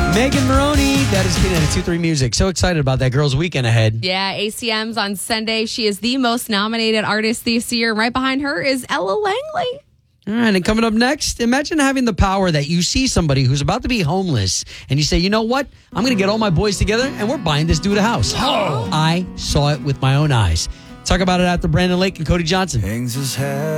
Megan Maroney, that is Keenan at 2-3 Music. So excited about that girl's weekend ahead. Yeah, ACM's on Sunday. She is the most nominated artist this year. Right behind her is Ella Langley. All right, and coming up next, imagine having the power that you see somebody who's about to be homeless and you say, you know what? I'm going to get all my boys together and we're buying this dude a house. Oh. I saw it with my own eyes. Talk about it after Brandon Lake and Cody Johnson. Hangs his head.